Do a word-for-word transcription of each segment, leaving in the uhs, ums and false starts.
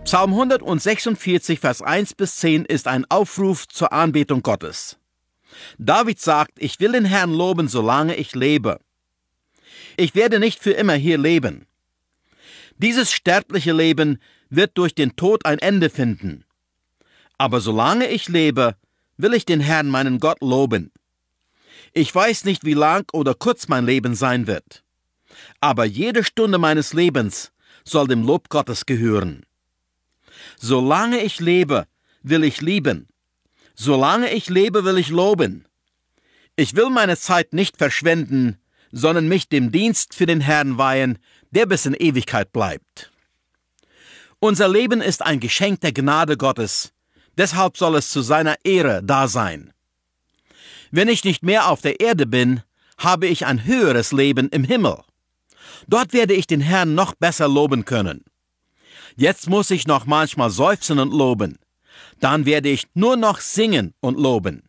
Psalm hundertsechsundvierzig, Vers eins bis zehn ist ein Aufruf zur Anbetung Gottes. David sagt, ich will den Herrn loben, solange ich lebe. Ich werde nicht für immer hier leben. Dieses sterbliche Leben wird durch den Tod ein Ende finden. Aber solange ich lebe, will ich den Herrn, meinen Gott, loben. Ich weiß nicht, wie lang oder kurz mein Leben sein wird. Aber jede Stunde meines Lebens soll dem Lob Gottes gehören. Solange ich lebe, will ich lieben. Solange ich lebe, will ich loben. Ich will meine Zeit nicht verschwenden, sondern mich dem Dienst für den Herrn weihen, der bis in Ewigkeit bleibt. Unser Leben ist ein Geschenk der Gnade Gottes, deshalb soll es zu seiner Ehre da sein. Wenn ich nicht mehr auf der Erde bin, habe ich ein höheres Leben im Himmel. Dort werde ich den Herrn noch besser loben können. Jetzt muss ich noch manchmal seufzen und loben. Dann werde ich nur noch singen und loben.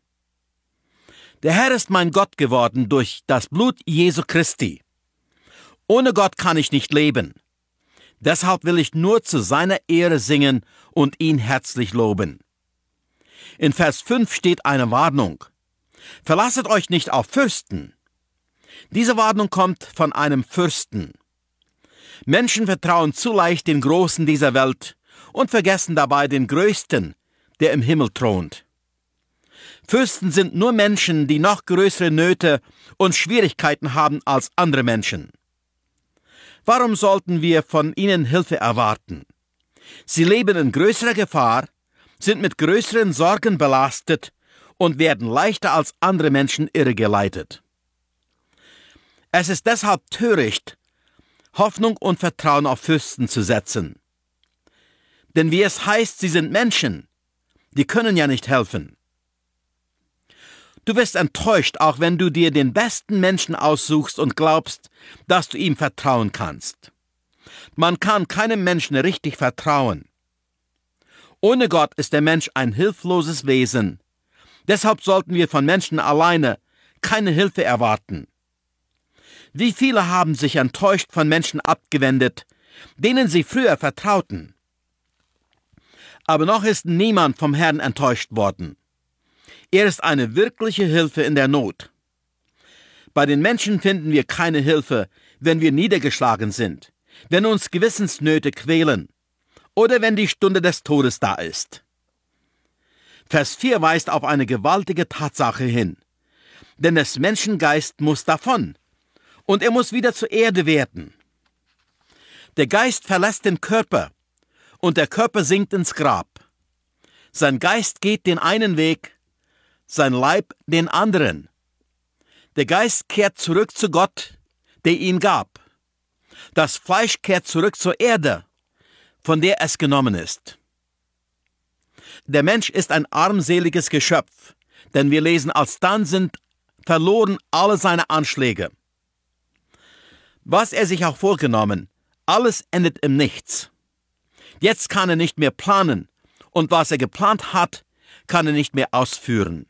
Der Herr ist mein Gott geworden durch das Blut Jesu Christi. Ohne Gott kann ich nicht leben. Deshalb will ich nur zu seiner Ehre singen und ihn herzlich loben. In Vers fünf steht eine Warnung. Verlasset euch nicht auf Fürsten. Diese Warnung kommt von einem Fürsten. Menschen vertrauen zu leicht den Großen dieser Welt und vergessen dabei den Größten, der im Himmel thront. Fürsten sind nur Menschen, die noch größere Nöte und Schwierigkeiten haben als andere Menschen. Warum sollten wir von ihnen Hilfe erwarten? Sie leben in größerer Gefahr, sind mit größeren Sorgen belastet und werden leichter als andere Menschen irregeleitet. Es ist deshalb töricht, Hoffnung und Vertrauen auf Fürsten zu setzen. Denn wie es heißt, sie sind Menschen, die können ja nicht helfen. Du wirst enttäuscht, auch wenn du dir den besten Menschen aussuchst und glaubst, dass du ihm vertrauen kannst. Man kann keinem Menschen richtig vertrauen. Ohne Gott ist der Mensch ein hilfloses Wesen. Deshalb sollten wir von Menschen alleine keine Hilfe erwarten. Wie viele haben sich enttäuscht von Menschen abgewendet, denen sie früher vertrauten. Aber noch ist niemand vom Herrn enttäuscht worden. Er ist eine wirkliche Hilfe in der Not. Bei den Menschen finden wir keine Hilfe, wenn wir niedergeschlagen sind, wenn uns Gewissensnöte quälen oder wenn die Stunde des Todes da ist. Vers vier weist auf eine gewaltige Tatsache hin. Denn des Menschen Geist muss davon. Und er muss wieder zur Erde werden. Der Geist verlässt den Körper und der Körper sinkt ins Grab. Sein Geist geht den einen Weg, sein Leib den anderen. Der Geist kehrt zurück zu Gott, der ihn gab. Das Fleisch kehrt zurück zur Erde, von der es genommen ist. Der Mensch ist ein armseliges Geschöpf, denn wir lesen, alsdann sind verloren alle seine Anschläge. Was er sich auch vorgenommen, alles endet im Nichts. Jetzt kann er nicht mehr planen und was er geplant hat, kann er nicht mehr ausführen.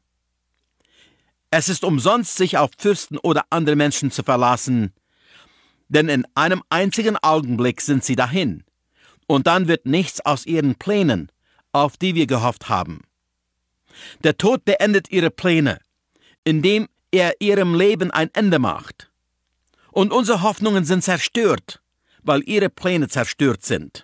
Es ist umsonst, sich auf Fürsten oder andere Menschen zu verlassen, denn in einem einzigen Augenblick sind sie dahin und dann wird nichts aus ihren Plänen, auf die wir gehofft haben. Der Tod beendet ihre Pläne, indem er ihrem Leben ein Ende macht. Und unsere Hoffnungen sind zerstört, weil ihre Pläne zerstört sind.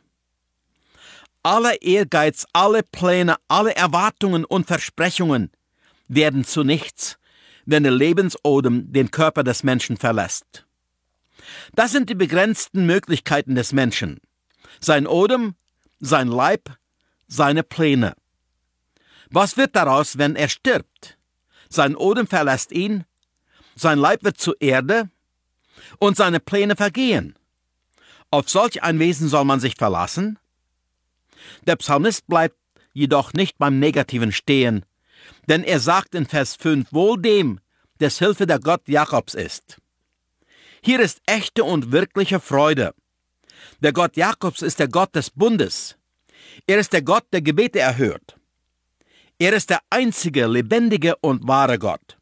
Aller Ehrgeiz, alle Pläne, alle Erwartungen und Versprechungen werden zu nichts, wenn der Lebensodem den Körper des Menschen verlässt. Das sind die begrenzten Möglichkeiten des Menschen. Sein Odem, sein Leib, seine Pläne. Was wird daraus, wenn er stirbt? Sein Odem verlässt ihn, sein Leib wird zur Erde und seine Pläne vergehen. Auf solch ein Wesen soll man sich verlassen? Der Psalmist bleibt jedoch nicht beim Negativen stehen, denn er sagt in Vers fünf, wohl dem, des Hilfe der Gott Jakobs ist. Hier ist echte und wirkliche Freude. Der Gott Jakobs ist der Gott des Bundes. Er ist der Gott, der Gebete erhört. Er ist der einzige, lebendige und wahre Gott.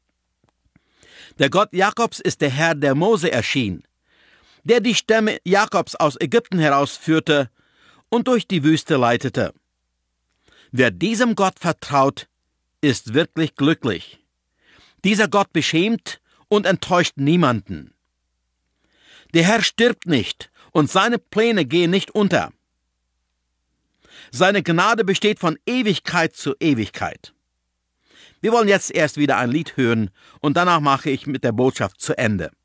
Der Gott Jakobs ist der Herr, der Mose erschien, der die Stämme Jakobs aus Ägypten herausführte und durch die Wüste leitete. Wer diesem Gott vertraut, ist wirklich glücklich. Dieser Gott beschämt und enttäuscht niemanden. Der Herr stirbt nicht und seine Pläne gehen nicht unter. Seine Gnade besteht von Ewigkeit zu Ewigkeit. Wir wollen jetzt erst wieder ein Lied hören und danach mache ich mit der Botschaft zu Ende.